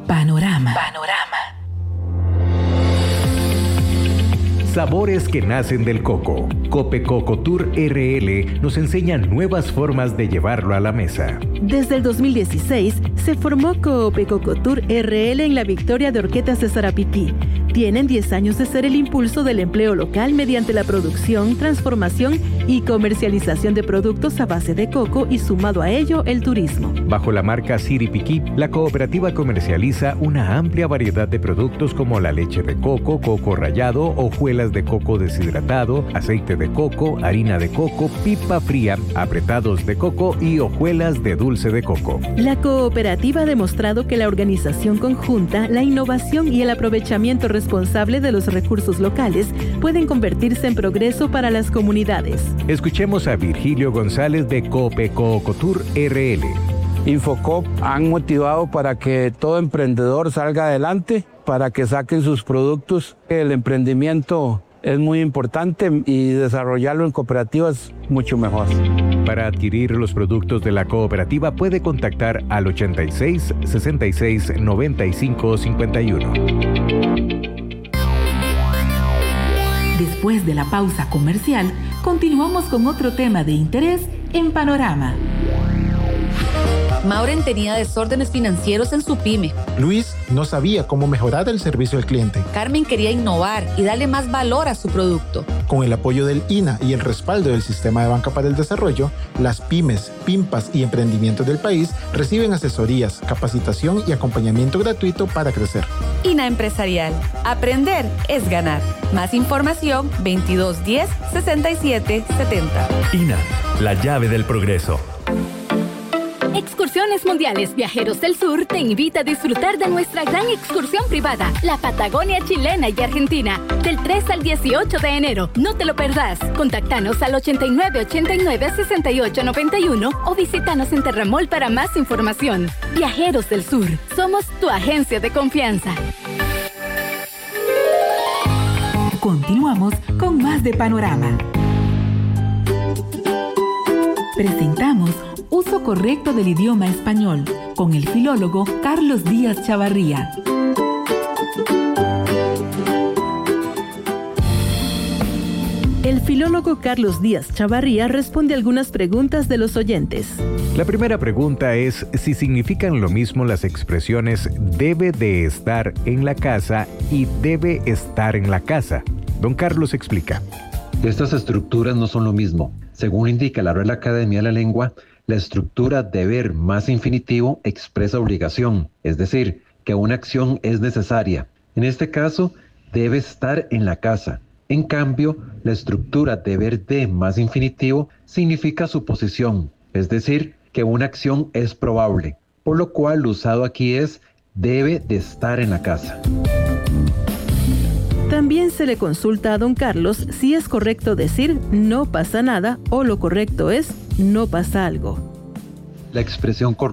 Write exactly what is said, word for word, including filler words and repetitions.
Panorama. Panorama. Sabores que nacen del coco. Cope Coco Tour R L nos enseña nuevas formas de llevarlo a la mesa. Desde el dos mil dieciséis se formó Cope Coco Tour R L en la Victoria de Horquetas de Sarapiquí. Tienen diez años de ser el impulso del empleo local mediante la producción, transformación y comercialización de productos a base de coco y sumado a ello el turismo. Bajo la marca Siripiquí, la cooperativa comercializa una amplia variedad de productos como la leche de coco, coco rallado, hojuelas de coco deshidratado, aceite de coco, harina de coco, pipa fría, apretados de coco y hojuelas de dulce de coco. La cooperativa ha demostrado que la organización conjunta, la innovación y el aprovechamiento responsable de los recursos locales pueden convertirse en progreso para las comunidades. Escuchemos a Virgilio González de Cope Coco Tour R L. Infocop han motivado para que todo emprendedor salga adelante, para que saquen sus productos. El emprendimiento es muy importante y desarrollarlo en cooperativas mucho mejor. Para adquirir los productos de la cooperativa puede contactar al ochenta y seis, sesenta y seis, noventa y cinco, cincuenta y uno. Después de la pausa comercial, continuamos con otro tema de interés en Panorama. Mauren tenía desórdenes financieros en su pyme. Luis no sabía cómo mejorar el servicio al cliente. Carmen quería innovar y darle más valor a su producto. Con el apoyo del I N A y el respaldo del Sistema de Banca para el Desarrollo, las pymes, pimpas y emprendimientos del país reciben asesorías, capacitación y acompañamiento gratuito para crecer. I N A Empresarial. Aprender es ganar. Más información veintidós diez, sesenta y siete, setenta. I N A, la llave del progreso. Excursiones Mundiales Viajeros del Sur te invita a disfrutar de nuestra gran excursión privada, la Patagonia chilena y argentina, del tres al dieciocho de enero. No te lo perdás. Contáctanos al ochenta y nueve ochenta y nueve, sesenta y ocho noventa y uno o visítanos en Terramol para más información. Viajeros del Sur, somos tu agencia de confianza. Continuamos con más de Panorama. Presentamos Uso correcto del idioma español con el filólogo Carlos Díaz Chavarría. El filólogo Carlos Díaz Chavarría responde algunas preguntas de los oyentes. La primera pregunta es si significan lo mismo las expresiones debe de estar en la casa y debe estar en la casa. Don Carlos explica. Estas estructuras no son lo mismo. Según indica la Real Academia de la Lengua, la estructura deber más infinitivo expresa obligación, es decir, que una acción es necesaria. En este caso, debe estar en la casa. En cambio, la estructura deber de más infinitivo significa suposición, es decir, que una acción es probable, por lo cual lo usado aquí es debe de estar en la casa. También se le consulta a don Carlos si es correcto decir no pasa nada o lo correcto es no pasa algo. La expresión correcta